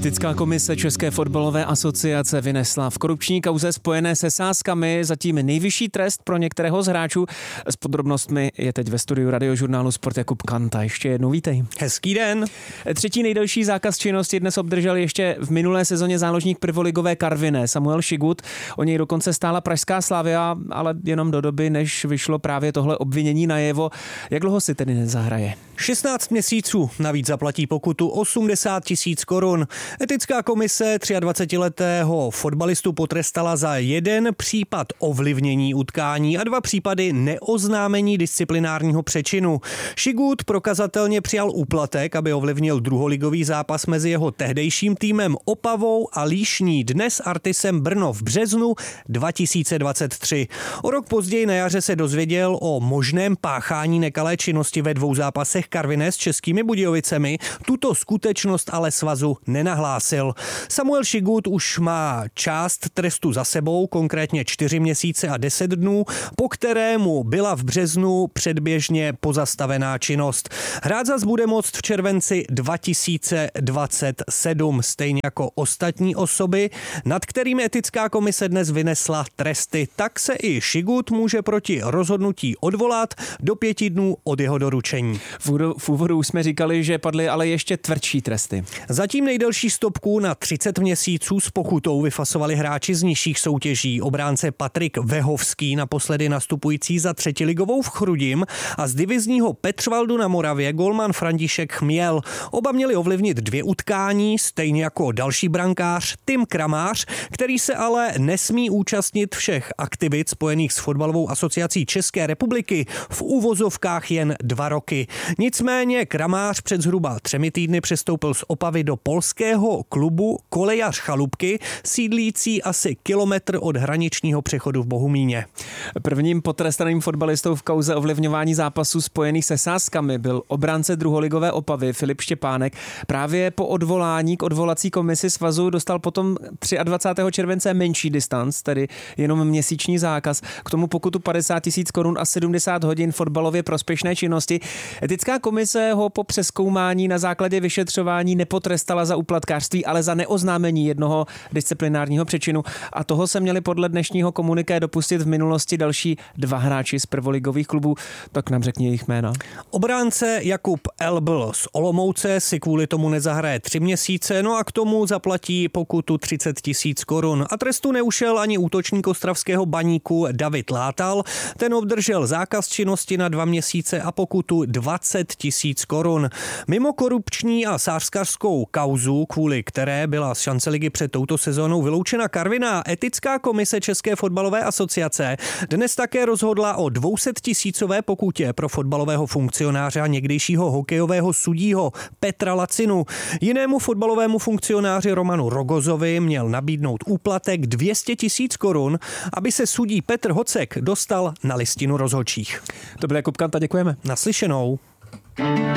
Etická komise České fotbalové asociace vynesla v korupční kauze spojené se sázkami zatím nejvyšší trest pro některého z hráčů. S podrobnostmi je teď ve studiu Radiožurnálu Sport Jakub Kanta. Ještě jednou vítej. Hezký den. Třetí nejdelší zákaz činnosti dnes obdržel ještě v minulé sezóně záložník prvoligové Karviné Samuel Šigut. O něj dokonce stála pražská Slavia, ale jenom do doby, než vyšlo právě tohle obvinění najevo. Jak dlouho si tedy nezahraje? 16 měsíců, navíc zaplatí pokutu 80 000 korun. Etická komise 23letého fotbalistu potrestala za jeden případ ovlivnění utkání a 2 případy neoznámení disciplinárního přečinu. Šigut prokazatelně přijal úplatek, aby ovlivnil druholigový zápas mezi jeho tehdejším týmem Opavou a Líšní, dnes Artisem Brno v březnu 2023. O rok později na jaře se dozvěděl o možném páchání nekalé činnosti ve 2 zápasech Karviné s Českými Budějovicemi. Tuto skutečnost ale svazu nenahlásil. Samuel Šigut už má část trestu za sebou, konkrétně 4 měsíce a 10 dnů, po kterému byla v březnu předběžně pozastavená činnost. Hrát zas bude moct v červenci 2027, stejně jako ostatní osoby, nad kterými etická komise dnes vynesla tresty. Tak se i Šigut může proti rozhodnutí odvolat do 5 dnů od jeho doručení. V úvodu jsme říkali, že padly ale ještě tvrdší tresty. Zatím nejdelší stopku na 30 měsíců s pokutou vyfasovali hráči z nižších soutěží. Obránce Patrik Vehovský, naposledy nastupující za třetiligovou v Chrudim, a z divizního Petřvaldu na Moravě golman František Chmiel. Oba měli ovlivnit 2 utkání, stejně jako další brankář Tim Kramář, který se ale nesmí účastnit všech aktivit spojených s fotbalovou asociací České republiky, v uvozovkách jen 2 roky. Nicméně Kramář před zhruba 3 týdny přestoupil z Opavy do polského klubu Kolejař Chalupky, sídlící asi kilometr od hraničního přechodu v Bohumíně. Prvním potrestaným fotbalistou v kauze ovlivňování zápasů spojených se sázkami byl obránce druholigové Opavy Filip Štěpánek. Právě po odvolání k odvolací komisi svazu dostal potom 23. července menší distanc, tedy jenom měsíční zákaz. K tomu pokutu 50 000 korun a 70 hodin fotbalově prospěšné činnosti. Etická komise ho po přezkoumání na základě vyšetřování nepotrestala za úplatkářství, ale za neoznámení jednoho disciplinárního přečinu. A toho se měli podle dnešního komuniké dopustit v minulosti další 2 hráči z prvoligových klubů. Tak nám řekni jejich jména. Obránce Jakub Elbl z Olomouce si kvůli tomu nezahraje 3 měsíce, no a k tomu zaplatí pokutu 30 000 korun. A trestu neušel ani útočník ostravského Baníku David Látal. Ten obdržel zákaz činnosti na 2 měsíce a pokutu 20 000 korun. Mimo korupční a sářskařskou kauzu, kvůli které byla z šance ligy před touto sezónou vyloučena Karviná, etická komise České fotbalové asociace dnes také rozhodla o 200 000 pokutě pro fotbalového funkcionáře a někdejšího hokejového sudího Petra Lacinu. Jinému fotbalovému funkcionáři Romanu Rogozovi měl nabídnout úplatek 200 000 korun, aby se sudí Petr Hocek dostal na listinu rozhodčích. To byl Jakub Kanta, děkujeme. Naslyšenou.